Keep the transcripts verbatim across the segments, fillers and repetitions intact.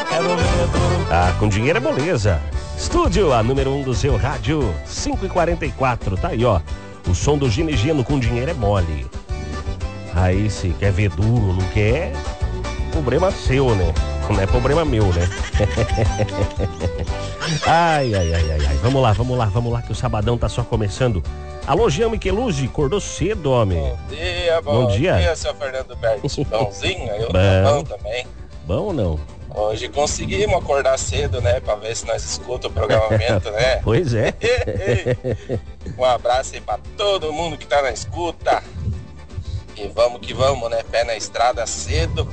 Ah, com dinheiro é moleza. Estúdio, a número um do seu rádio, cinco e quarenta e quatro. Tá aí, ó. O som do Gino e Gino com dinheiro é mole. Aí, se quer ver duro, não quer, problema seu, né? Não é problema meu, né? Ai, ai, ai, ai, ai. Vamos lá, vamos lá, vamos lá, que o sabadão tá só começando. Alô, Jean Micheluzzi, acordou cedo, homem. Bom dia, bom, bom dia. dia, seu Fernando Berti. Bonzinho, eu bom. tô bom também. Bom ou não? Hoje conseguimos acordar cedo, né? Pra ver se nós escutamos o programamento, né? Pois é. Um abraço aí pra todo mundo que tá na escuta. E vamos que vamos, né? Pé na estrada cedo.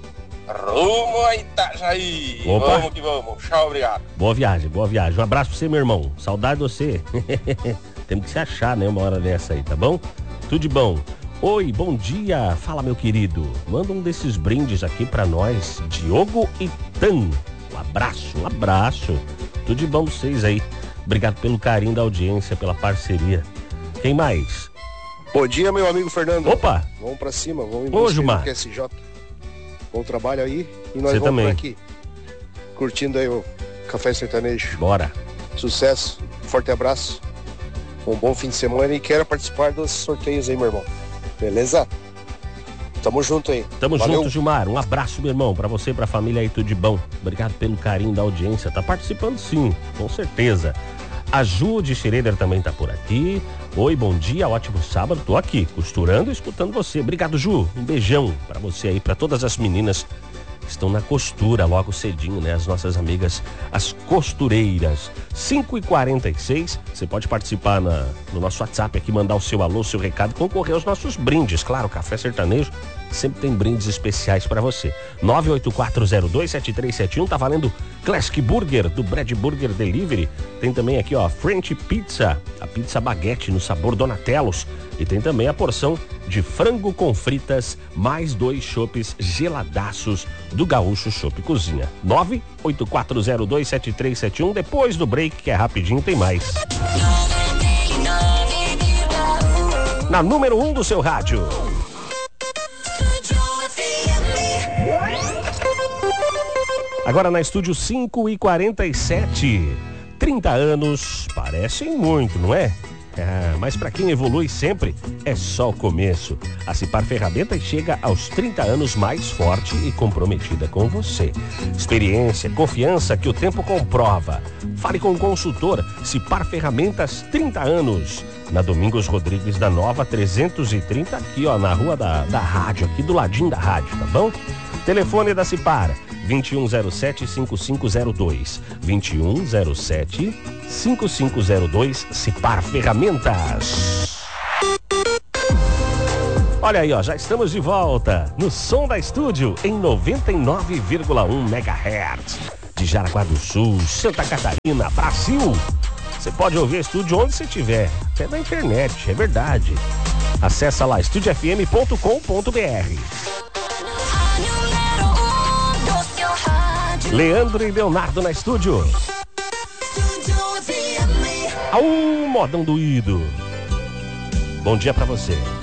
Rumo a Itajaí. Opa. Vamos que vamos. Tchau, obrigado. Boa viagem, boa viagem. Um abraço pra você, meu irmão. Saudade de você. Temos que se achar, né? Uma hora dessa aí, tá bom? Tudo de bom. Oi, bom dia. Fala, meu querido. Manda um desses brindes aqui pra nós. Diogo e Tan. Um abraço, um abraço. Tudo de bom pra vocês aí. Obrigado pelo carinho da audiência, pela parceria. Quem mais? Bom dia, meu amigo Fernando. Opa! Vamos pra cima, vamos em Ô, busca Gilmar. do Q S J. Bom trabalho aí. E nós Você vamos também. por aqui. Curtindo aí o Café Sertanejo. Bora. Sucesso, forte abraço. Um bom fim de semana e quero participar dos sorteios aí, meu irmão. Beleza? Tamo junto aí. Tamo Valeu. junto, Gilmar. Um abraço, meu irmão, pra você e pra família aí, tudo de bom. Obrigado pelo carinho da audiência. Tá participando sim, com certeza. A Ju de Schroeder também tá por aqui. Oi, bom dia, ótimo sábado. Tô aqui, costurando e escutando você. Obrigado, Ju. Um beijão pra você aí, pra todas as meninas que estão na costura logo cedinho, né? As nossas amigas, as costureiras. cinco e quarenta e seis. Você pode participar na, no nosso WhatsApp aqui, mandar o seu alô, o seu recado, concorrer aos nossos brindes. Claro, Café Sertanejo sempre tem brindes especiais pra você. nove oito quatro zero dois sete três sete um, tá valendo Classic Burger do Bread Burger Delivery. Tem também aqui, ó, French Pizza, a pizza baguete no sabor Donatellos. E tem também a porção de frango com fritas, mais dois chopes geladaços do Gaúcho Chopp Cozinha. nove oito quatro zero dois sete três sete um. Depois do break, que é rapidinho, tem mais. Na número um do seu rádio. Agora na estúdio cinco e quarenta e sete. trinta anos parecem muito, não é? Ah, mas para quem evolui sempre, é só o começo. A Cipar Ferramentas chega aos trinta anos mais forte e comprometida com você. Experiência, confiança que o tempo comprova. Fale com o consultor Cipar Ferramentas trinta anos. Na Domingos Rodrigues da Nova trezentos e trinta, aqui ó, na rua da, da rádio, aqui do ladinho da rádio, tá bom? Telefone da Cipar, vinte e um zero sete, cinco cinco zero dois. vinte e um zero sete, cinco cinco zero dois, Cipar Ferramentas. Olha aí, ó, já estamos de volta no Som da Estúdio em noventa e nove vírgula um megahertz. De Jaraguá do Sul, Santa Catarina, Brasil. Você pode ouvir a estúdio onde você estiver, até na internet, é verdade. Acessa lá, estúdio f m ponto com ponto b r. Leandro e Leonardo na estúdio. Au, modão doído. Bom dia pra você.